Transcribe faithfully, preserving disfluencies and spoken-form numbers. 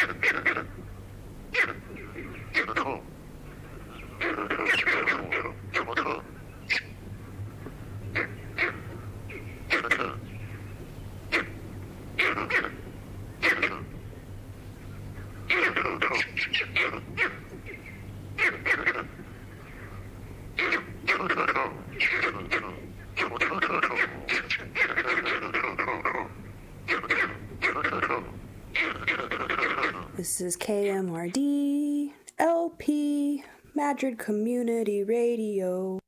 This is K M R D L P, Madrid Community Radio.